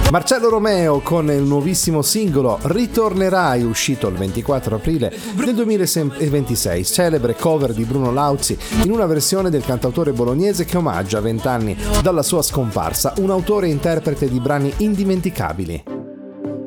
Marcello Romeo con il nuovissimo singolo Ritornerai, uscito il 24 aprile del 2026, celebre cover di Bruno Lauzi in una versione del cantautore bolognese che omaggia 20 anni dalla sua scomparsa, un autore e interprete di brani indimenticabili.